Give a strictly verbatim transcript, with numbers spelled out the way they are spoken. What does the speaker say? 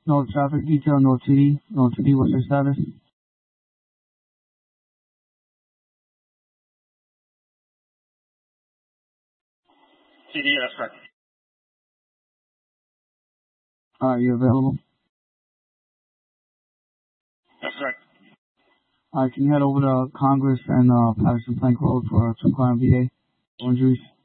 No traffic detail, no T D, no T D. What's your status? T D, that's correct. Alright, you available? That's correct. Alright, can you head over to Congress and uh, Patterson Plank Road for some kind of V A injuries?